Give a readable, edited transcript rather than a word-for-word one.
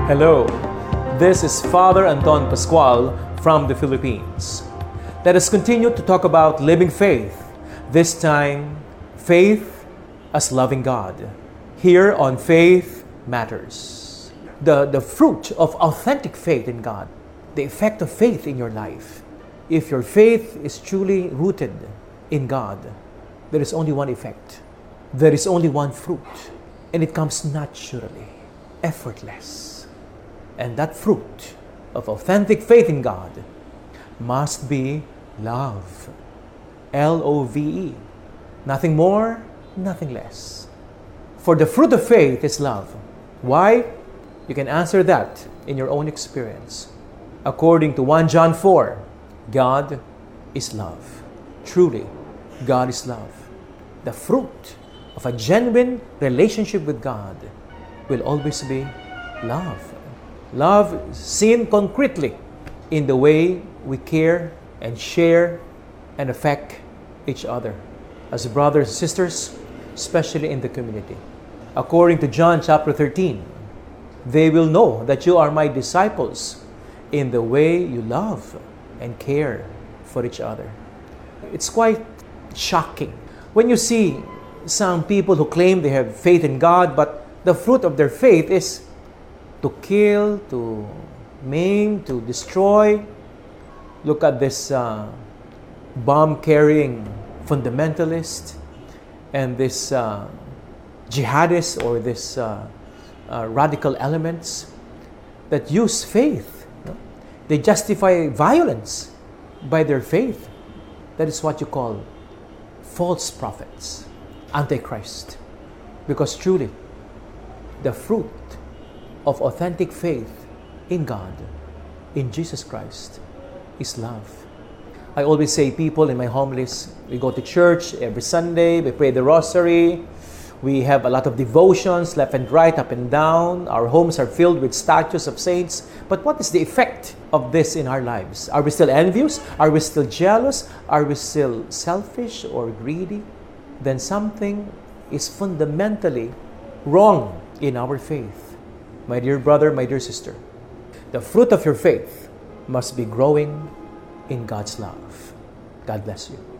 Hello, this is Father Anton Pascual from the Philippines. Let us continue to talk about living faith, this time, faith as loving God, here on Faith Matters. The fruit of authentic faith in God, the effect of faith in your life. If your faith is truly rooted in God, there is only one effect. There is only one fruit, and it comes naturally, effortless. And that fruit of authentic faith in God must be love. Love. Nothing more, nothing less. For the fruit of faith is love. Why? You can answer that in your own experience. According to 1 John 4, God is love. Truly, God is love. The fruit of a genuine relationship with God will always be love. Love seen concretely in the way we care and share and affect each other as brothers and sisters, especially in the community. According to John chapter 13, they will know that you are my disciples in the way you love and care for each other. It's quite shocking when you see some people who claim they have faith in God, but the fruit of their faith is to kill, to maim, to destroy. Look at this bomb-carrying fundamentalist and this jihadist or this radical elements that use faith. They justify violence by their faith. That is what you call false prophets, Antichrist. Because truly, the fruit of authentic faith in God, in Jesus Christ, is love. I always say, people in my homilies, we go to church every Sunday, we pray the rosary, we have a lot of devotions left and right, up and down. Our homes are filled with statues of saints. But what is the effect of this in our lives? Are we still envious? Are we still jealous? Are we still selfish or greedy? Then something is fundamentally wrong in our faith. My dear brother, my dear sister, the fruit of your faith must be growing in God's love. God bless you.